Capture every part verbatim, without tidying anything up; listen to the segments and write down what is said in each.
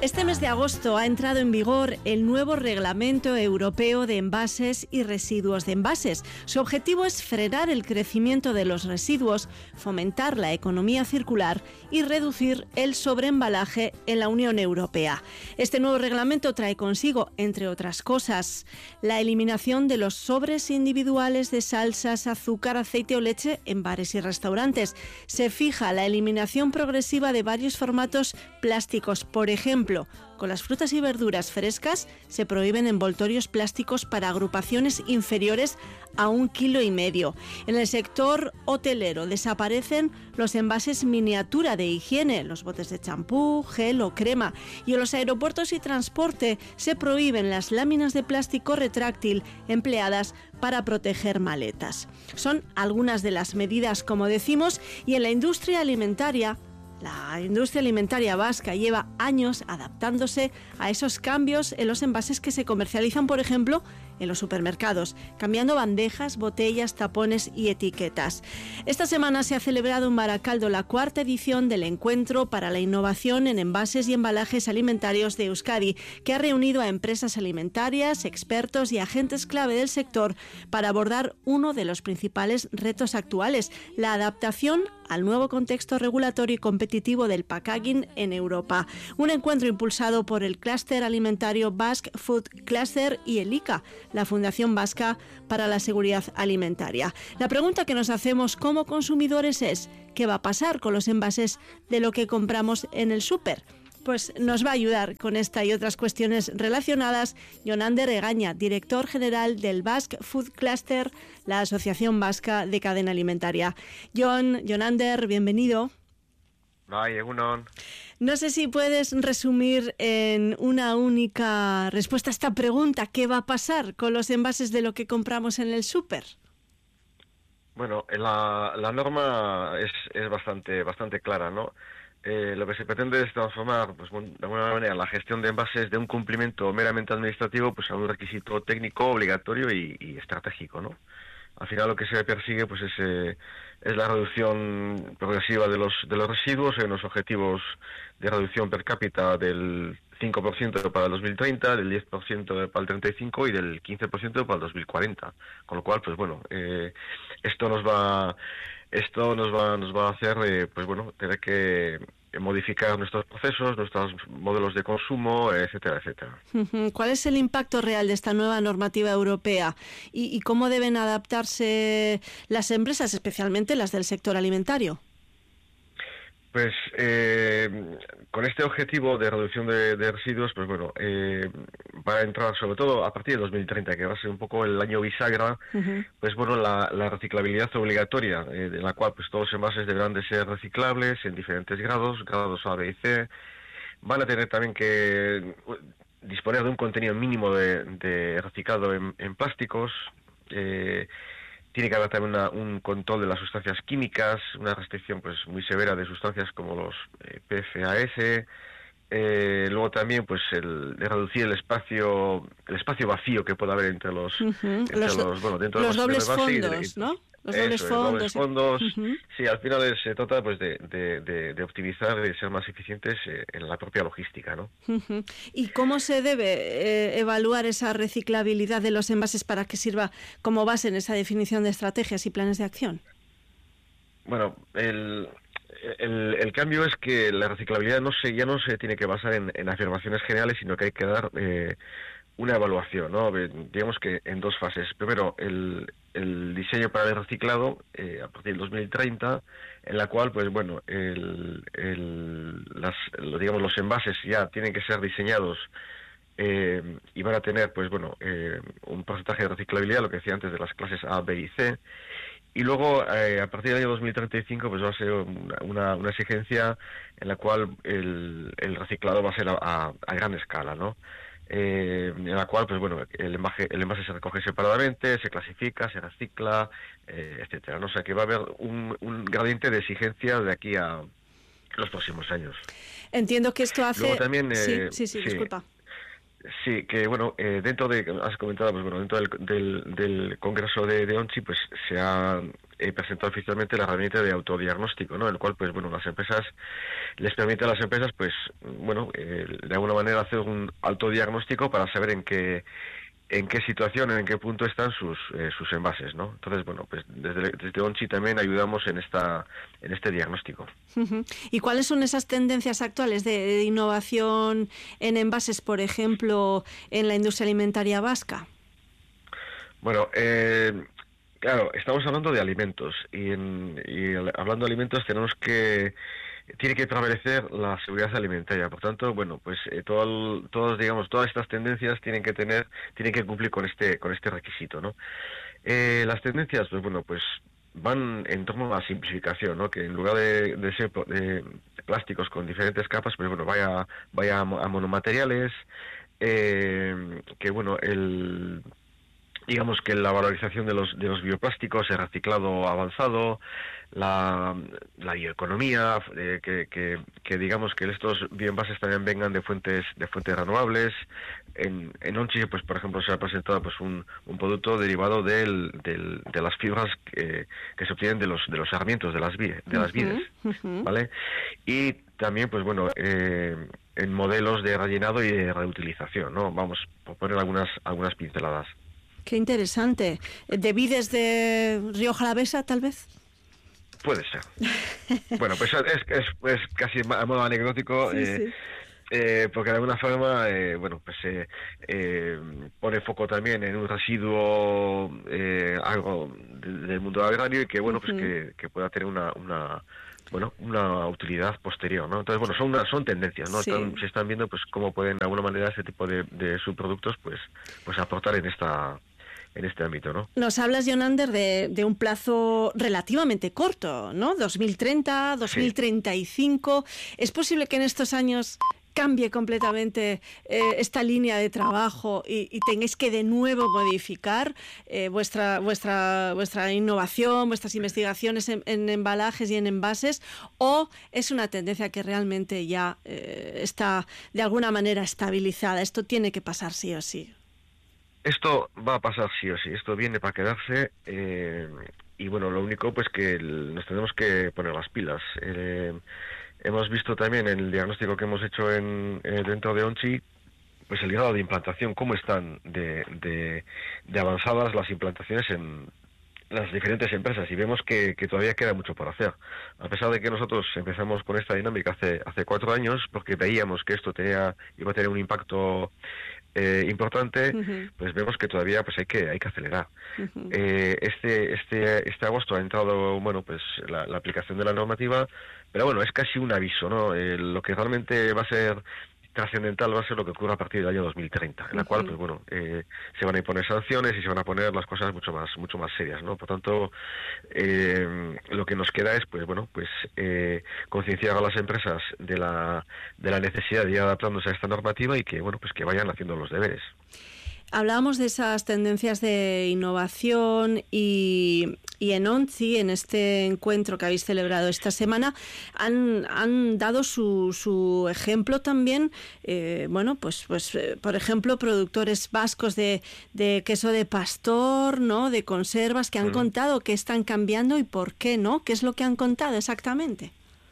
Este mes de agosto ha entrado en vigor el nuevo Reglamento Europeo de Envases y Residuos de Envases. Su objetivo es frenar el crecimiento de los residuos, fomentar la economía circular y reducir el sobreembalaje en la Unión Europea. Este nuevo reglamento trae consigo, entre otras cosas, la eliminación de los sobres individuales de salsas, azúcar, aceite o leche en bares y restaurantes. Se fija la eliminación progresiva de varios formatos plásticos, por ejemplo, con las frutas y verduras frescas se prohíben envoltorios plásticos para agrupaciones inferiores a un kilo y medio. En el sector hotelero desaparecen los envases miniatura de higiene, los botes de champú, gel o crema. Y en los aeropuertos y transporte se prohíben las láminas de plástico retráctil empleadas para proteger maletas. Son algunas de las medidas, como decimos, y en la industria alimentaria, la industria alimentaria vasca lleva años adaptándose a esos cambios en los envases que se comercializan, por ejemplo, en los supermercados, cambiando bandejas, botellas, tapones y etiquetas. Esta semana se ha celebrado en Baracaldo la cuarta edición del Encuentro para la Innovación en Envases y Embalajes Alimentarios de Euskadi, que ha reunido a empresas alimentarias, expertos y agentes clave del sector para abordar uno de los principales retos actuales, la adaptación al nuevo contexto regulatorio y competitivo del packaging en Europa. Un encuentro impulsado por el Clúster Alimentario Basque Food Cluster y el I C A, la Fundación Vasca para la Seguridad Alimentaria. La pregunta que nos hacemos como consumidores es: ¿qué va a pasar con los envases de lo que compramos en el súper? Pues nos va a ayudar con esta y otras cuestiones relacionadas Jonander Egaña, director general del Basque Food Cluster, la Asociación Vasca de Cadena Alimentaria. Jon, Jonander, bienvenido. Bai, egunon. No sé si puedes resumir en una única respuesta a esta pregunta: ¿qué va a pasar con los envases de lo que compramos en el súper? Bueno, la, la norma es, es bastante, bastante clara, ¿no? Eh, lo que se pretende es transformar, pues, de alguna manera, la gestión de envases de un cumplimiento meramente administrativo, pues, a un requisito técnico obligatorio y, y estratégico, ¿no? Al final lo que se persigue, pues, es, eh, es la reducción progresiva de los de los residuos, en los objetivos de reducción per cápita del cinco por ciento para el dos mil treinta, del diez por ciento para el treinta y cinco y del quince por ciento para el dos mil cuarenta. Con lo cual, pues bueno, eh, esto nos va esto nos va nos va a hacer, eh, pues bueno, tener que modificar nuestros procesos, nuestros modelos de consumo, etcétera, etcétera. ¿Cuál es el impacto real de esta nueva normativa europea y, y cómo deben adaptarse las empresas, especialmente las del sector alimentario? Pues eh, con este objetivo de reducción de, de residuos, pues bueno, eh, va a entrar sobre todo a partir de dos mil treinta, que va a ser un poco el año bisagra, uh-huh. Pues bueno, la, la reciclabilidad obligatoria, eh, de la cual pues todos los envases deberán de ser reciclables en diferentes grados, grados A, B y C. Van a tener también que disponer de un contenido mínimo de, de reciclado en, en plásticos. Eh, Tiene que haber también una, un control de las sustancias químicas, una restricción pues muy severa de sustancias como los eh, P F A S. Eh, luego también pues el de reducir el espacio el espacio vacío que pueda haber entre los, uh-huh. entre los, los bueno dentro los de dobles base fondos, de, ¿no? Los eso, dobles fondos. dobles fondos. Uh-huh. Sí, al final se trata pues de, de, de, de optimizar, de ser más eficientes eh, en la propia logística, ¿no? Uh-huh. ¿Y cómo se debe eh, evaluar esa reciclabilidad de los envases para que sirva como base en esa definición de estrategias y planes de acción? Bueno, el El, el cambio es que la reciclabilidad no se, ya no se tiene que basar en, en afirmaciones generales, sino que hay que dar eh, una evaluación, ¿no? Digamos que en dos fases. Primero, el, el diseño para el reciclado eh, a partir del dos mil treinta, en la cual, pues bueno, el, el, las, digamos, los envases ya tienen que ser diseñados eh, y van a tener, pues bueno, eh, un porcentaje de reciclabilidad, lo que decía antes, de las clases A, B y C. Y luego, eh, a partir del año dos mil treinta y cinco, pues va a ser una, una, una exigencia en la cual el, el reciclado va a ser a, a, a gran escala, ¿no? Eh, en la cual, pues bueno, el envase, el envase se recoge separadamente, se clasifica, se recicla, eh, etcétera, ¿no? O sea que va a haber un, un gradiente de exigencia de aquí a los próximos años. Entiendo que esto hace... Luego también, eh, sí, sí, sí, sí, disculpa. Sí, que bueno, eh, dentro de, has comentado, pues bueno, dentro del, del, del Congreso de, de ONCHI, pues se ha eh, presentado oficialmente la herramienta de autodiagnóstico, ¿no? El cual, pues bueno, las empresas, les permite a las empresas, pues, bueno, eh, de alguna manera hacer un autodiagnóstico para saber en qué en qué situación, en qué punto están sus eh, sus envases, ¿no? Entonces, bueno, pues desde, desde ONCHI también ayudamos en esta en este diagnóstico. Uh-huh. ¿Y cuáles son esas tendencias actuales de, de innovación en envases, por ejemplo, en la industria alimentaria vasca? Bueno, eh, claro, estamos hablando de alimentos y, en, y hablando de alimentos tenemos que tiene que prevalecer la seguridad alimentaria. Por tanto, bueno, pues eh, todo el, todos, digamos, todas estas tendencias tienen que tener, tienen que cumplir con este, con este requisito, ¿no? Eh, las tendencias, pues bueno, pues van en torno a la simplificación, ¿no? Que en lugar de, de ser de plásticos con diferentes capas, pues bueno, vaya, vaya a monomateriales, eh, que bueno, el digamos que la valorización de los de los bioplásticos, el reciclado avanzado, la, la bioeconomía, eh, que, que, que digamos que estos bioenvases también vengan de fuentes de fuentes renovables. En, en ONCHI, pues por ejemplo, se ha presentado pues un, un producto derivado del, del, de las fibras que, que se obtienen de los de los sarmientos de las vides, de las vides, uh-huh. ¿Vale? Y también, pues bueno, eh, en modelos de rellenado y de reutilización, ¿no? Vamos a poner algunas algunas pinceladas. Qué interesante. ¿De vides de Rioja Alavesa, tal vez? Puede ser. Bueno, pues es, es, es casi a modo anecdótico, sí, eh, sí. Eh, porque de alguna forma, eh, bueno, pues eh, eh, pone foco también en un residuo, eh, algo del mundo agrario y que, bueno, uh-huh. pues que, que pueda tener una, una bueno, una utilidad posterior, ¿no? Entonces, bueno, son una, son tendencias, ¿no? Sí. Están, se están viendo, pues, cómo pueden de alguna manera ese tipo de, de subproductos, pues, pues aportar en esta en este ámbito, ¿no? Nos hablas, Jon Ander, de, de un plazo relativamente corto, ¿no? dos mil treinta, dos mil treinta y cinco. Sí. ¿Es posible que en estos años cambie completamente eh, esta línea de trabajo y, y tengáis que de nuevo modificar eh, vuestra vuestra vuestra innovación, vuestras investigaciones en, en embalajes y en envases, o es una tendencia que realmente ya eh, está de alguna manera estabilizada? Esto tiene que pasar sí o sí. Esto va a pasar sí o sí, esto viene para quedarse eh, y bueno, lo único pues que el, nos tenemos que poner las pilas. Eh, hemos visto también en el diagnóstico que hemos hecho en, eh, dentro de ONCHI, pues el grado de implantación, cómo están de, de, de avanzadas las implantaciones en las diferentes empresas, y vemos que, que todavía queda mucho por hacer. A pesar de que nosotros empezamos con esta dinámica hace, hace cuatro años, porque veíamos que esto tenía, iba a tener un impacto Eh, importante, uh-huh. pues vemos que todavía pues hay que hay que acelerar. Uh-huh. Eh, este este este agosto ha entrado bueno pues la, la aplicación de la normativa, pero bueno, es casi un aviso, ¿no? Eh, lo que realmente va a ser trascendental va a ser lo que ocurra a partir del año dos mil treinta, en la uh-huh. cual pues bueno eh, se van a imponer sanciones y se van a poner las cosas mucho más mucho más serias, ¿no? Por tanto, eh, lo que nos queda es pues bueno pues eh, concienciar a las empresas de la de la necesidad de ir adaptándose a esta normativa y que bueno pues que vayan haciendo los deberes. Hablábamos de esas tendencias de innovación y, y en ONCHI, en este encuentro que habéis celebrado esta semana, han, han dado su, su ejemplo también, eh, bueno, pues, pues eh, por ejemplo, productores vascos de, de queso de pastor, ¿no?, de conservas, que han mm. contado qué están cambiando y por qué, ¿no? ¿Qué es lo que han contado exactamente?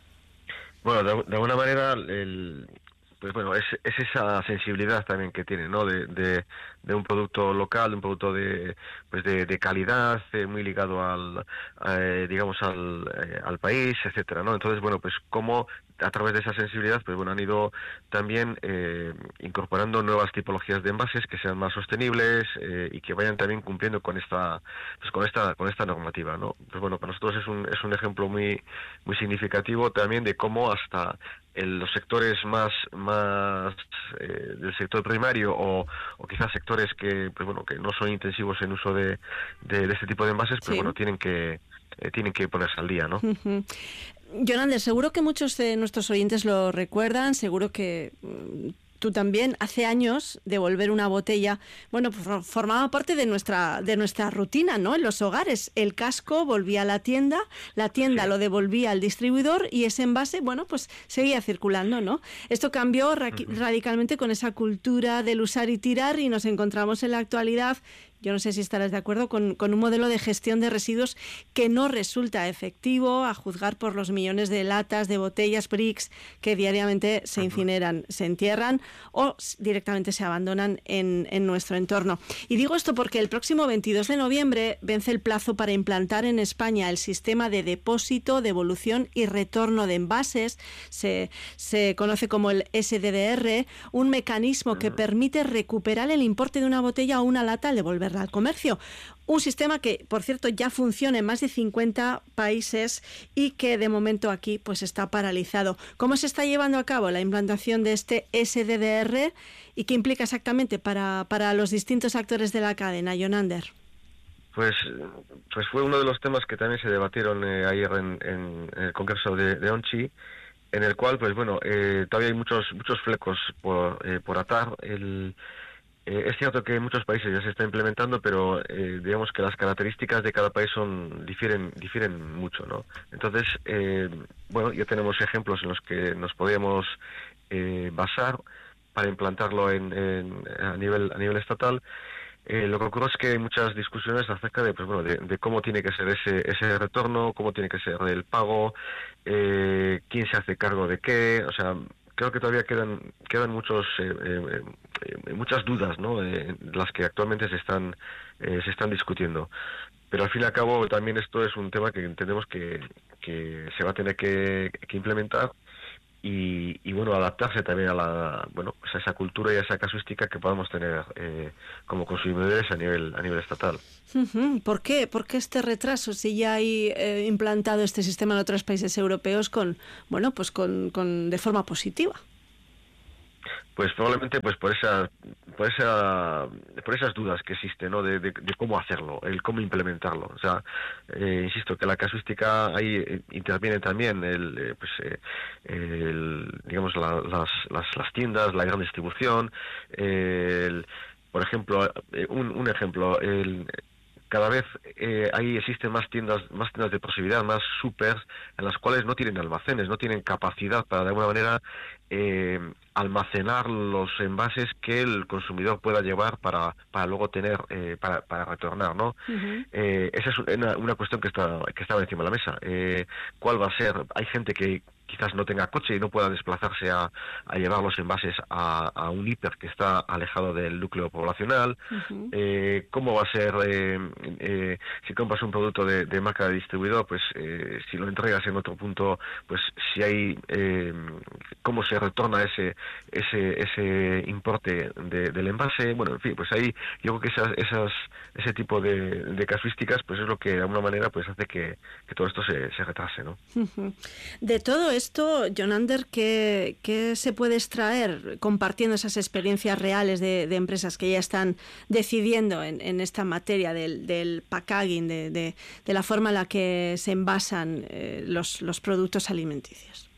Bueno, de, de alguna manera, el... pues bueno, es, es esa sensibilidad también que tiene, ¿no? De, de, de un producto local, de un producto de pues de, de calidad, eh, muy ligado al, eh, digamos, al, eh, al país, etcétera, ¿no? Entonces, bueno, pues cómo a través de esa sensibilidad, pues bueno, han ido también eh, incorporando nuevas tipologías de envases que sean más sostenibles eh, y que vayan también cumpliendo con esta, pues con esta, con esta normativa, ¿no? Pues bueno, para nosotros es un, es un ejemplo muy, muy significativo también de cómo hasta en los sectores más, más eh, del sector primario o, o quizás sectores que, pues bueno, que no son intensivos en uso de, de, de este tipo de envases, pero sí. bueno, tienen que eh, tienen que ponerse al día, ¿no? Uh-huh. Jon Ander, seguro que muchos de nuestros oyentes lo recuerdan, seguro que tú también, hace años devolver una botella, bueno, pues formaba parte de nuestra de nuestra rutina, ¿no? En los hogares, el casco volvía a la tienda, la tienda sí. lo devolvía al distribuidor y ese envase, bueno, pues seguía circulando, ¿no? Esto cambió ra- uh-huh. radicalmente con esa cultura del usar y tirar y nos encontramos en la actualidad, yo no sé si estarás de acuerdo, con, con un modelo de gestión de residuos que no resulta efectivo, a juzgar por los millones de latas, de botellas, bricks que diariamente se incineran, se entierran o directamente se abandonan en, en nuestro entorno. Y digo esto porque el próximo veintidós de noviembre vence el plazo para implantar en España el sistema de depósito, devolución y retorno de envases. Se, se conoce como el S D D R, un mecanismo que permite recuperar el importe de una botella o una lata al devolverla al comercio. Un sistema que, por cierto, ya funciona en más de cincuenta países y que de momento aquí pues está paralizado. ¿Cómo se está llevando a cabo la implantación de este S D D R y qué implica exactamente para, para los distintos actores de la cadena, Jonander? Pues, pues fue uno de los temas que también se debatieron eh, ayer en, en, en el Congreso de, de ONCHI, en el cual, pues bueno, eh, todavía hay muchos muchos flecos por, eh, por atar. El Eh, es cierto que en muchos países ya se está implementando, pero eh, digamos que las características de cada país son difieren difieren mucho, ¿no? Entonces, eh, bueno, ya tenemos ejemplos en los que nos podemos eh, basar para implantarlo en, en, a nivel a nivel estatal. Eh, lo que ocurre es que hay muchas discusiones acerca de, pues bueno, de, de cómo tiene que ser ese ese retorno, cómo tiene que ser el pago, eh, quién se hace cargo de qué, o sea, creo que todavía quedan quedan muchos eh, eh, eh, muchas dudas, ¿no? Eh, las que actualmente se están eh, se están discutiendo. Pero al fin y al cabo también esto es un tema que entendemos que, que se va a tener que, que implementar y, y bueno, adaptarse también a la bueno pues a esa cultura y a esa casuística que podamos tener eh, como consumidores a nivel a nivel estatal. Uh-huh. ¿Por qué? ¿Por qué este retraso si ya hay eh, implantado este sistema en otros países europeos con bueno pues con, con de forma positiva? Pues probablemente pues por esa por esa por esas dudas que existen, ¿no? De, de, de cómo hacerlo, el cómo implementarlo. O sea, eh, insisto que la casuística ahí eh, interviene también el eh, pues eh, el, digamos la, las, las las tiendas, la gran distribución, eh, el, por ejemplo eh, un, un ejemplo el cada vez eh, ahí existen más tiendas más tiendas de proximidad, más supers en las cuales no tienen almacenes, no tienen capacidad para de alguna manera eh, almacenar los envases que el consumidor pueda llevar para para luego tener eh, para para retornar, ¿no? Uh-huh. Eh, esa es una, una cuestión que está que estaba encima de la mesa. Eh, ¿Cuál va a ser? Hay gente que quizás no tenga coche y no pueda desplazarse a, a llevar los envases a, a un hiper que está alejado del núcleo poblacional. Uh-huh. Eh, ¿Cómo va a ser eh, eh, si compras un producto de, de marca de distribuidor? Pues eh, si lo entregas en otro punto, pues si hay eh, cómo se retorna ese ese ese importe de, del envase. Bueno, en fin, pues ahí yo creo que esas esas ese tipo de, de casuísticas pues es lo que de alguna manera pues hace que, que todo esto se, se retrase, ¿no? Uh-huh. De todo esto, Jonander, ¿qué, ¿qué se puede extraer compartiendo esas experiencias reales de, de empresas que ya están decidiendo en, en esta materia del, del packaging, de, de, de la forma en la que se envasan eh, los, los productos alimenticios?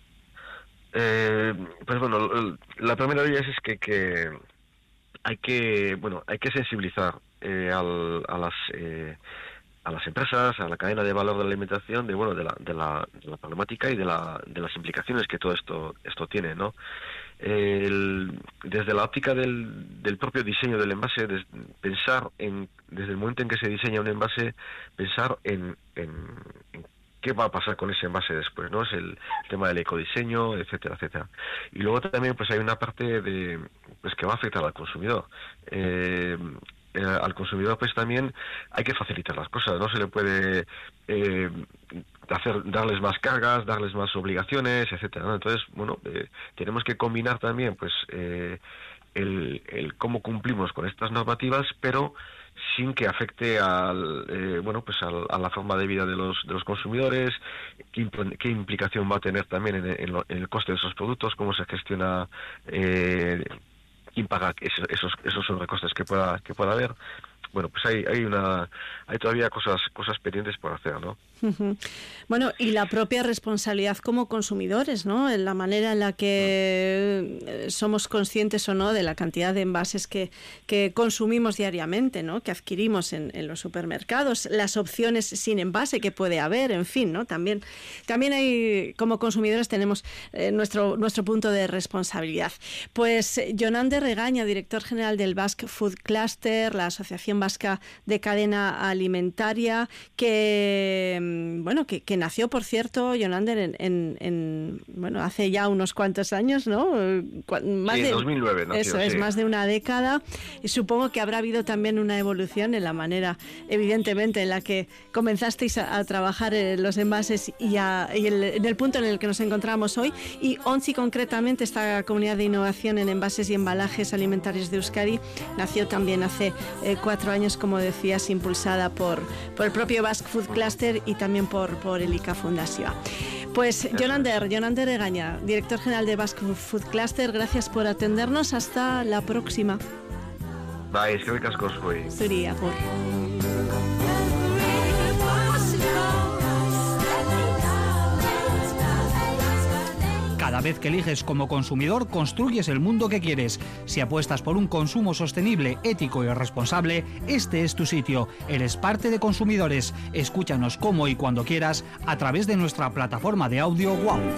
Eh, pues bueno, la primera de ellas es que, que hay que bueno hay que sensibilizar eh, al, a las eh, a las empresas, a la cadena de valor de la alimentación, de bueno, de la, de la, de la problemática y de la, de las implicaciones que todo esto, esto tiene, ¿no? El, desde la óptica del, del propio diseño del envase, des, pensar en, desde el momento en que se diseña un envase, pensar en, en, en qué va a pasar con ese envase después, ¿no? Es el tema del ecodiseño, etcétera, etcétera. Y luego también, pues hay una parte de, pues que va a afectar al consumidor. Eh, Eh, al consumidor pues también hay que facilitar las cosas, no se le puede eh, hacer darles más cargas, darles más obligaciones, etcétera, ¿no? Entonces, bueno, eh, tenemos que combinar también pues eh, el, el cómo cumplimos con estas normativas, pero sin que afecte al eh, bueno pues al, a la forma de vida de los de los consumidores, qué, qué implicación va a tener también en, en, lo, en el coste de esos productos, cómo se gestiona eh, quién paga esos esos, esos sobrecostes que pueda que pueda haber. Bueno, pues hay hay una hay todavía cosas cosas pendientes por hacer, ¿no? Bueno, y la propia responsabilidad como consumidores, ¿no? En la manera en la que somos conscientes o no de la cantidad de envases que, que consumimos diariamente, ¿no? Que adquirimos en, en los supermercados, las opciones sin envase que puede haber, en fin, ¿no? También, también hay, como consumidores tenemos eh, nuestro, nuestro punto de responsabilidad. Pues Jonander Regaña, director general del Basque Food Cluster, la Asociación Vasca de Cadena Alimentaria, que bueno, que, que nació, por cierto, Jonander, en, en, en bueno, hace ya unos cuantos años, ¿no? Más sí, de, en dos mil nueve nació, eso es, sí. más de una década, y supongo que habrá habido también una evolución en la manera, evidentemente, en la que comenzasteis a, a trabajar en los envases y, a, y el, en el punto en el que nos encontramos hoy. Y ONCI, concretamente, esta comunidad de innovación en envases y embalajes alimentarios de Euskadi, nació también hace eh, cuatro años, como decías, impulsada por, por el propio Basque Food Cluster y también por, por el I C A Fundación. Pues Jonander, Jonander Regaña, director general de Basque Food Cluster, gracias por atendernos. Hasta la próxima. Bai, eskerrik asko zuei. Zuri, agur. Cada vez que eliges como consumidor, construyes el mundo que quieres. Si apuestas por un consumo sostenible, ético y responsable, este es tu sitio. Eres parte de Consumidores. Escúchanos como y cuando quieras a través de nuestra plataforma de audio Wow.